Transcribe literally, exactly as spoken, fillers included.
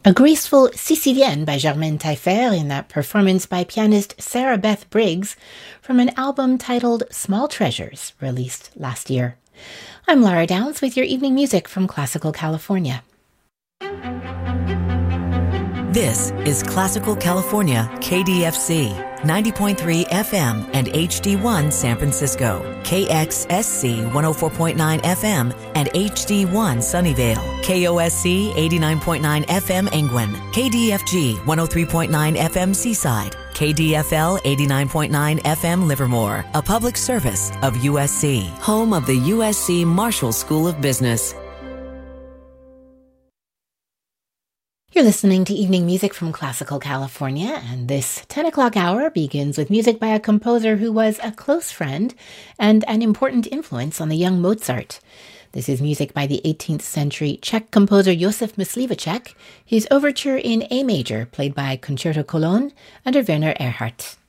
A graceful Sicilienne by Germaine Taillefer in that performance by pianist Sarah Beth Briggs from an album titled Small Treasures, released last year. I'm Lara Downs with your evening music from Classical California. This is Classical California K D F C, ninety point three F M and H D one San Francisco, K X S C one oh four point nine F M and H D one Sunnyvale, K O S C eighty-nine point nine F M Angwin, K D F G one oh three point nine F M Seaside, K D F L eighty-nine point nine F M Livermore, a public service of U S C, home of the U S C Marshall School of Business. You're listening to evening music from Classical California, and this ten o'clock hour begins with music by a composer who was a close friend and an important influence on the young Mozart. This is music by the eighteenth century Czech composer Josef Mysliveček, his overture in A major, played by Concerto Cologne under Werner Erhardt.